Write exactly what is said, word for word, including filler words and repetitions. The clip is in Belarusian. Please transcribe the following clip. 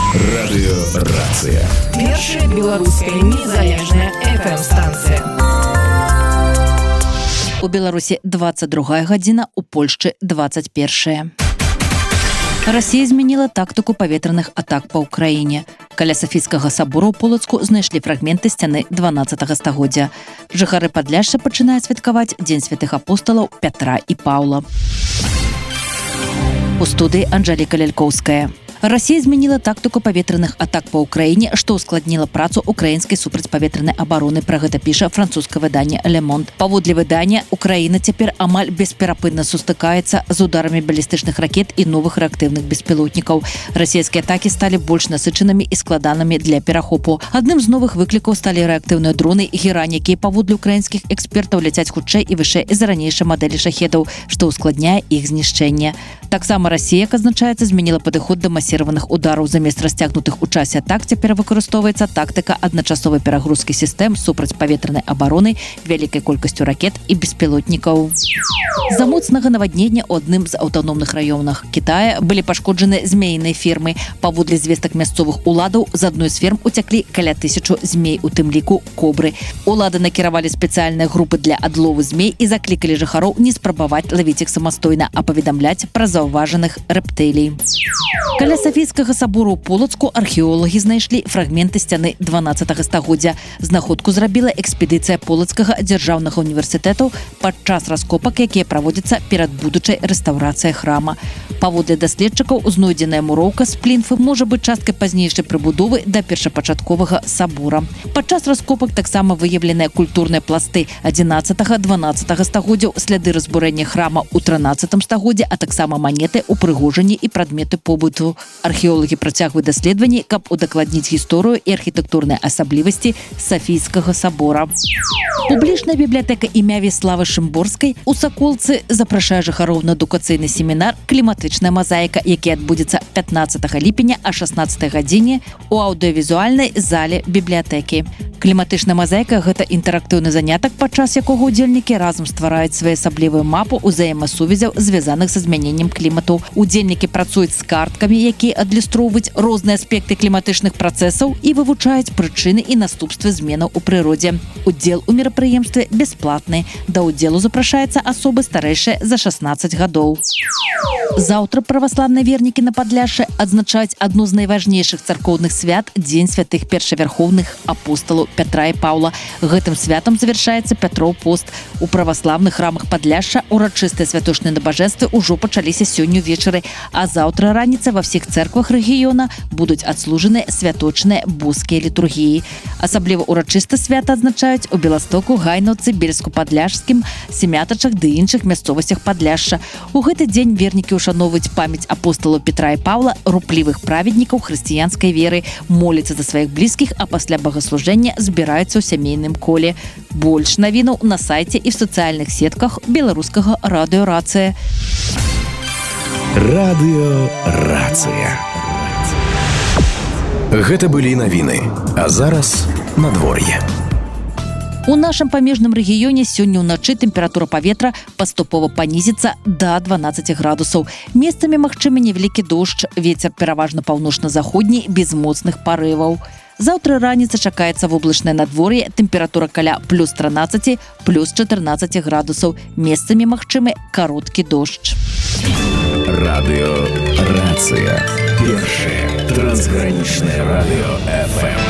Радыёрацыя. Першая беларуская незалежная эф эм-станцыя. У Беларусі двадцать другая гадзіна, у Польшчы двадцать першая. Расія змяніла тактыку паветраных атак па ўкраіне. Каля Сафійскага сабора ў Полацку знайшлі фрагменты сцяны дванаццатага стагоддзя. Жыхары Падляшша пачынаюць святкаваць Дзень святых апосталаў Пятра і Паўла. У студыі Анжэліка Лялькоўская. Расія змяніла тактыку паветраных атак па ўкраіне, што ўскладніла працу украінскай супрацьпаветранай абароны. Пра гэта піша французскае выданне «Le Monde». Паводле выдання, Украіна цяпер амаль бесперапынна сустыкаецца з ударамі балістычных ракет і новых рэактыўных беспілотнікаў. Расійскія атакі сталі больш насычанымі і складанымі для перахопу. Адным з новых выклікаў сталі рэактыўныя дроны «Герань», якія паводле украінскіх экспертаў ляцяць хутчэй і вышэй за ранейшай мадэлі шахедаў, што ўскладняе іх знішчэнне. Таксама Расія, як адзначаецца, змяніла падыход да масіраваных удараў. Замест расцягнутых у часе атак цяпер выкарыстоўваецца тактыка адначасовай перагрузкі сістэм супрацьпаветранай абароны вялікай колькасцю ракет і беспілотнікаў. З-за моцнага наваднення ў адным з аўтаномных раёнах Кітая былі пашкоджаны змеіныя фермы. Паводле звестак мясцовых уладаў, з адной з ферм уцяклі каля тысячу змей, у тым ліку кобры. Улады накіравалі спецыяльныя групы для адлову змей і заклікалі жыхароў не спрабаваць лавіць іх самастойна, а паведамляць пра заўважаных рэптылій. Каля Сафійскага сабора ў Полацку археолагі знайшлі фрагменты сцяны дванаццатага стагоддзя. Знаходку зрабіла экспедыцыя Полацкага дзяржаўнага універсітэту падчас раскопак, якія праводзяцца перад будучай рэстаўрацыяй храма. Паводле даследчыкаў, знойдзеная муроўка з плінфы можа быць часткай пазнейшай прыбудовы да першапачатковага сабора. Падчас раскопак таксама выяўленыя культурныя пласты адзінаццатага-дванаццатага стагоддзяў, сляды разбурэння храма ў трынаццатым стагоддзі, а таксама манеты, упрыгожанні і прадметы побыту. Археолагі працягваюць даследаванні, каб удакладніць гісторыю і архітэктурныя асаблівасці Сафійскага сабора. Публічная бібліятэка імя Веславы Шымборскай у Саколцы запрашае жыхароў на адукацыйны семінар «Кліматычная мазаіка», які адбудзецца пятнаццатага ліпеня а шаснаццатай гадзіне у аўдыёвізуальнай зале бібліятэкі. Кліматычная мазаіка – гэта інтэрактыўны занятак, падчас якога удзельнікі разам ствараюць своеасаблівую мапу ўзаемасувязяў, звязаных са змяненнем клімату. Удзельнікі працуюць з карткамі, якія адлюстроўваюць розныя аспекты кліматычных працэсаў і вывучаюць прычыны і наступствы зменаў у прыродзе. Удзел у мерапрыемстве бясплатны. Да ўдзелу запрашаецца асобы старэйшыя за шаснаццаць гадоў. Заўтра праваслаўныя вернікі на Падляшшы адзначаюць адну з найважнейшых царкоўных свят – Дзень святых першавярхоўных апосталаў Пятра і Паўла. Гэтым святам завяршаецца Пятров пост. У праваслаўных храмах Падляшша урачыстыя святочныя набажэнствы ўжо пачаліся сёння ўвечары, а заўтра раніцай ва ўсіх цэрквах рэгіёна будуць адслужаныя святочныя боскія літургіі. Асабліва урачыста свята адзначаюць у Беластоку, Гайнаўцы, Бельску-Падляшскім, Семятачах ды іншых мясцовасцях Падляшша. У гэты дзень вернікі ушаноўваюць памяць апосталаў Петра і Паўла, руплівых праведнікаў хрысціянскай веры, моляцца за сваіх блізкіх, а пасля богаслужэння збіраюцца ў сямейным коле. Больш навінаў на сайце і в сацыяльных сетках беларускага радыёрацыя. Радыёрацыя. Гэта былі навіны, а зараз надвор'е. У нашым памежным рэгіёне сёння ўначы тэмпература паветра паступова панізіцца да дванаццаці градусаў. Месцамі магчымы невялікі дождж, вецер пераважна паўночна-заходні, без моцных парываў. Заўтра раніца чакаецца воблачнае надвор'е, тэмпература каля плюс трынаццаць, плюс чатырнаццаць градусаў. Месцамі магчымы кароткі дождж. Радыёрацыя. Першае трансгранічнае радыё эф эм.